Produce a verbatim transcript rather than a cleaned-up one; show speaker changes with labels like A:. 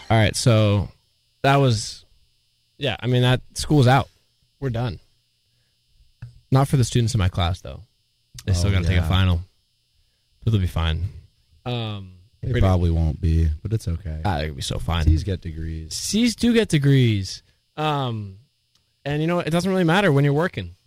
A: All right, so that was, yeah, I mean, that school's out. We're done. Not for the students in my class, though. They still
B: Oh,
A: got to take
B: yeah.
A: a final. But they'll be fine. Um,
B: They
A: pretty-
B: probably won't be, but it's okay.
A: Ah, they'll be so fine.
B: C's get degrees.
A: C's do get degrees. Um, and, you know, it doesn't really matter when you're working.